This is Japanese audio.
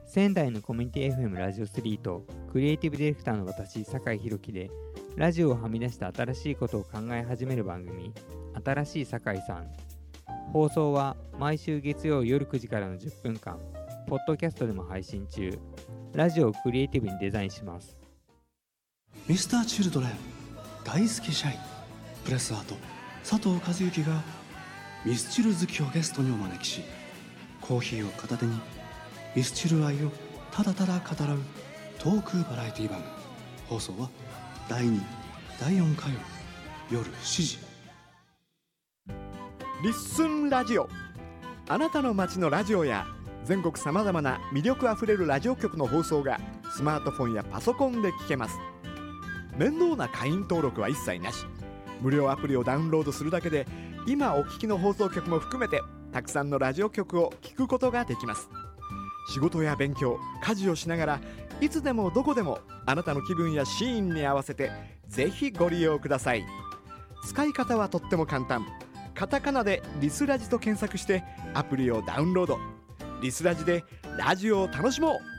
仙台のコミュニティ FM ラジオ3とクリエイティブディレクターの私、酒井宏樹でラジオをはみ出した新しいことを考え始める番組、新しい酒井さん。放送は毎週月曜夜9時からの10分間、ポッドキャストでも配信中。ラジオをクリエイティブにデザインします。 ミスターチルドレン大好き社員プレスアート佐藤和幸がミスチル好きをゲストにお招きし、コーヒーを片手にミスチル愛をただただ語らうトークバラエティ番組。放送は第2、第4火曜夜7時。 リッスンラジオ、あなたの街のラジオや全国さまざまな魅力あふれるラジオ局の放送がスマートフォンやパソコンで聞けます。面倒な会員登録は一切なし、無料アプリをダウンロードするだけで今お聞きの放送局も含めてたくさんのラジオ局を聞くことができます。仕事や勉強、家事をしながらいつでもどこでもあなたの気分やシーンに合わせてぜひご利用ください。使い方はとっても簡単。カタカナでリスラジと検索してアプリをダウンロード。リスラジでラジオを楽しもう。